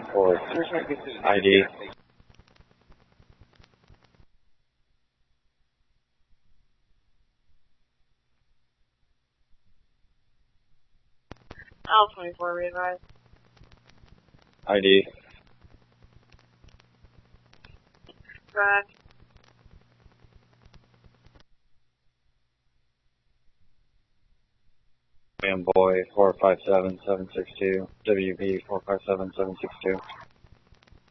for ID. L24 revive. ID. Drive. Boy 457762, WB 457762.